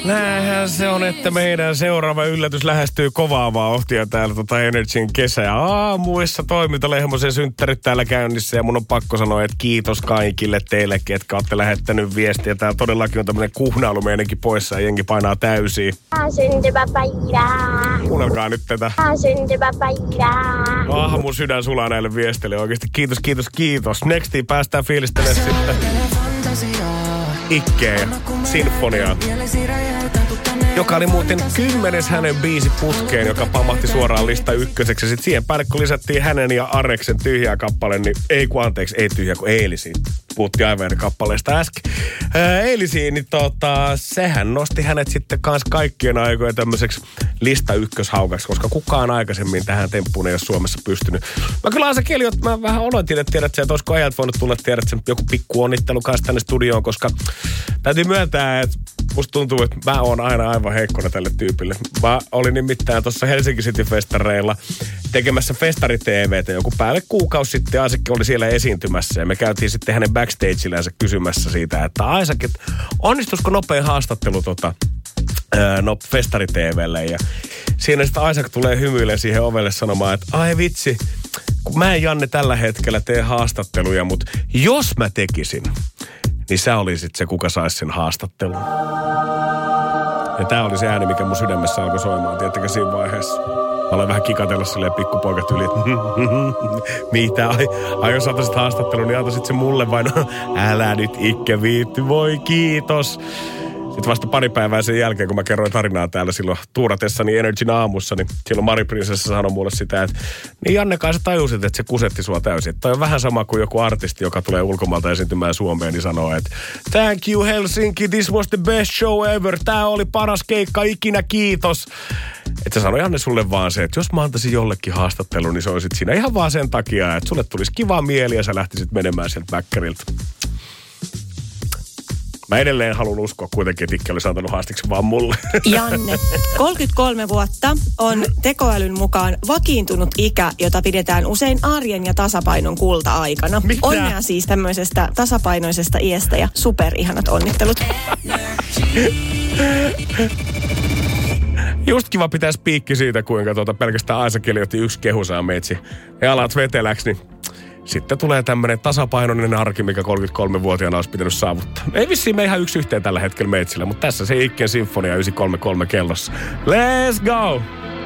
Näinhän se on, että meidän seuraava yllätys lähestyy kovaa vauhtia täällä Energyn kesä. Aamuissa toimintalehmoisen synttärit täällä käynnissä ja mun on pakko sanoa, että kiitos kaikille teille, ketkä olette lähettänyt viestiä. Täällä todellakin on tämmönen kuhnailu meidänkin poissa ja jengi painaa täysiä. Syntymäpäivää. Kuunnelkaa nyt tätä. Syntymäpäivää. Mun sydän sulaa näille viesteille oikeesti. Kiitos. Nextiin päästään fiilistelemään sitten Ikkeä ja Sinfoniaa. Joka oli muuten 10. hänen biisi putkeen, joka pamahti suoraan lista ykköseksi. Sitten siihen päälle, kun lisättiin hänen ja Areksen Tyhjää kappale, niin ei Tyhjää, kun Eilisiin. Puhuttiin aivan eri kappaleesta äsken. Eilisiin, niin sehän nosti hänet sitten kanssa kaikkien aikojen tämmöiseksi lista ykköshaukaksi, koska kukaan aikaisemmin tähän temppuun ei ole Suomessa pystynyt. Mä kyllä Aisa Keliot, mä vähän olotin, että tiedät että olisiko ajat voinut tulla, tiedät sen joku pikku onnittelu kanssa tänne studioon, koska täytyy myöntää, että musta tuntuu, että mä oon aina aivan heikkona tälle tyypille. Mä olin nimittäin tuossa Helsinki City-festareilla tekemässä festari-TVtä joku päälle kuukausi sitten. Aisakin oli siellä esiintymässä ja me käytiin sitten hänen backstageillänsä kysymässä siitä, että Aisakin, onnistuisiko nopea haastattelu festari-TVlle ja siinä sitten Aisak tulee hymyilemään siihen ovelle sanomaan, että ai vitsi, kun mä en Janne tällä hetkellä tee haastatteluja, mutta jos mä tekisin, niin sä olisit se, kuka saisi sen haastattelun. Ja tää oli se ääni, mikä mun sydämessä alkoi soimaan, tiettäkö siinä vaiheessa. Mä aloin vähän kikatella silleen pikkupoikat yli, että mitä, ai jos antaisit haastattelun, niin antaisit se mulle vai no, älä nyt Ikke viitty, voi kiitos. Sitten vasta pari päivää sen jälkeen, kun mä kerroin tarinaa täällä silloin tuuratessani Energyn aamussa, niin silloin Mari Prinsessa sanoi mulle sitä, että niin Janne kai sä tajusit, että se kusetti sua täysin. Toi on vähän sama kuin joku artisti, joka tulee ulkomailta esiintymään Suomeen, niin sanoo, että thank you Helsinki, this was the best show ever. Tää oli paras keikka ikinä, kiitos. Että se sanoi Janne sulle vaan se, että jos mä antaisin jollekin haastattelun, niin se olisit siinä ihan vaan sen takia, että sulle tulisi kiva mieli ja sä lähtisit menemään sieltä väkkäriltä. Mä edelleen haluan uskoa kuitenkin, että Ikke olisi antanut haastiksi vaan mulle. Janne, 33 vuotta on tekoälyn mukaan vakiintunut ikä, jota pidetään usein arjen ja tasapainon kulta-aikana. Mitä? Onnea siis tämmöisestä tasapainoisesta iästä ja superihanat onnittelut. Just kiva pitää spiikki siitä, kuinka pelkästään Aisa Keliotti yksi kehu saa meitsi ja alat veteläksi, niin sitten tulee tämmönen tasapainoinen arki, mikä 33-vuotiaana olisi pitänyt saavuttaa. Ei vissiin me ihan yksi yhteen tällä hetkellä meitsillä, mutta tässä se Ikken Sinfonia 933 kellossa. Let's go!